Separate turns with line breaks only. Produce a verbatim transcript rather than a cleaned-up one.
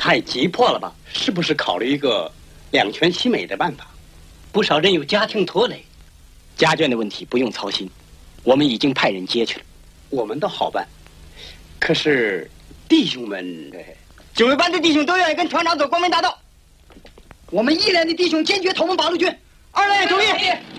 太急迫了吧？是不是考虑一个两全其美的办法？不少人有家庭拖累，
家眷的问题不用操心，我们已经派人接去了。
我们倒好办，可是弟兄们，
警卫班的弟兄都愿意跟团长走光明大道。我们一连的弟兄坚决投奔八路军。二连也同意。